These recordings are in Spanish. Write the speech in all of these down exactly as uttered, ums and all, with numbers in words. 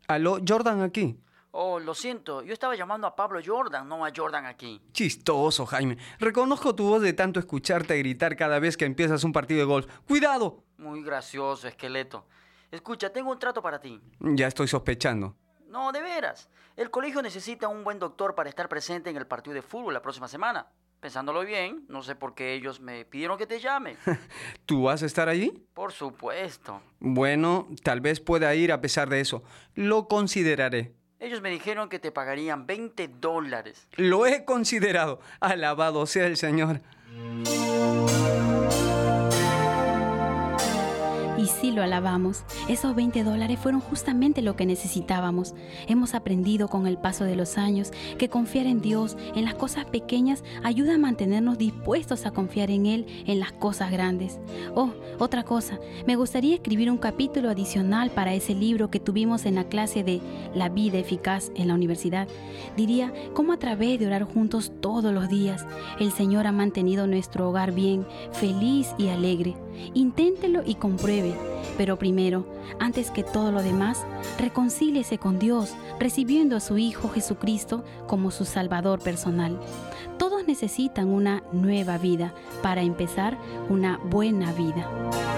Aló, Jordan aquí. Oh, lo siento, yo estaba llamando a Pablo Jordan, no a Jordan aquí. Chistoso, Jaime. Reconozco tu voz de tanto escucharte gritar cada vez que empiezas un partido de golf. ¡Cuidado! Muy gracioso, esqueleto. Escucha, tengo un trato para ti. Ya estoy sospechando. No, de veras. El colegio necesita un buen doctor para estar presente en el partido de fútbol la próxima semana. Pensándolo bien, no sé por qué ellos me pidieron que te llame. ¿Tú vas a estar allí? Por supuesto. Bueno, tal vez pueda ir a pesar de eso. Lo consideraré. Ellos me dijeron que te pagarían veinte dólares. Lo he considerado. Alabado sea el Señor. Y sí lo alabamos. Esos veinte dólares fueron justamente lo que necesitábamos. Hemos aprendido con el paso de los años que confiar en Dios, en las cosas pequeñas, ayuda a mantenernos dispuestos a confiar en Él en las cosas grandes. Oh, otra cosa, me gustaría escribir un capítulo adicional para ese libro que tuvimos en la clase de La vida eficaz en la universidad. Diría cómo a través de orar juntos todos los días, el Señor ha mantenido nuestro hogar bien, feliz y alegre. Inténtelo y compruebe. Pero primero, antes que todo lo demás, reconcíliese con Dios, recibiendo a su Hijo Jesucristo como su Salvador personal. Todos necesitan una nueva vida para empezar una buena vida.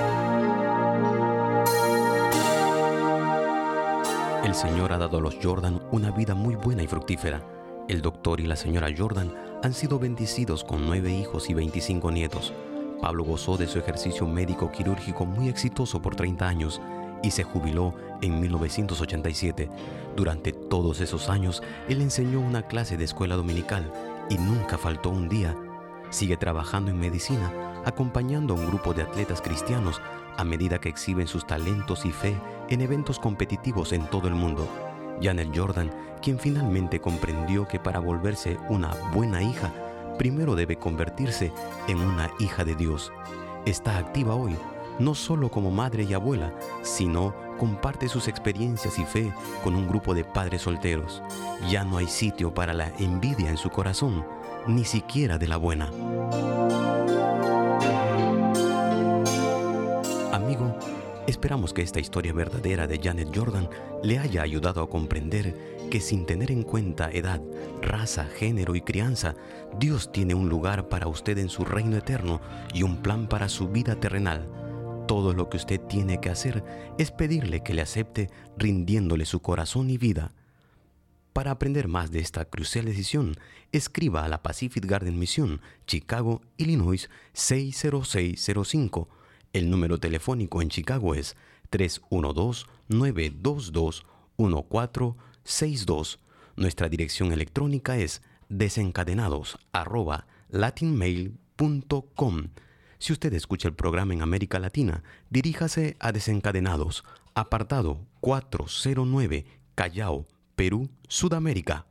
El Señor ha dado a los Jordan una vida muy buena y fructífera. El doctor y la señora Jordan han sido bendecidos con nueve hijos y veinticinco nietos. Pablo gozó de su ejercicio médico quirúrgico muy exitoso por treinta años y se jubiló en mil novecientos ochenta y siete. Durante todos esos años, él enseñó una clase de escuela dominical y nunca faltó un día. Sigue trabajando en medicina, acompañando a un grupo de atletas cristianos a medida que exhiben sus talentos y fe en eventos competitivos en todo el mundo. Janet Jordan, quien finalmente comprendió que para volverse una buena hija, primero debe convertirse en una hija de Dios. Está activa hoy, no solo como madre y abuela, sino comparte sus experiencias y fe con un grupo de padres solteros. Ya no hay sitio para la envidia en su corazón, ni siquiera de la buena. Amigo, esperamos que esta historia verdadera de Janet Jordan le haya ayudado a comprender que sin tener en cuenta edad, raza, género y crianza, Dios tiene un lugar para usted en su reino eterno y un plan para su vida terrenal. Todo lo que usted tiene que hacer es pedirle que le acepte rindiéndole su corazón y vida. Para aprender más de esta crucial decisión, escriba a la Pacific Garden Mission, Chicago, Illinois seis cero seis cero cinco. El número telefónico en Chicago es tres uno dos, nueve dos dos, uno cuatro seis dos. Nuestra dirección electrónica es desencadenados arroba latinmail punto com. Si usted escucha el programa en América Latina, diríjase a Desencadenados, apartado cuatrocientos nueve, Callao, Perú, Sudamérica.